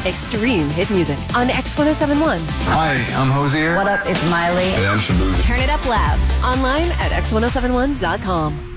Extreme hit music on X1071. Hi, I'm Hosier. What up? It's Miley. Hey, I'm Shabuzi. Turn it up loud. Online at X1071.com.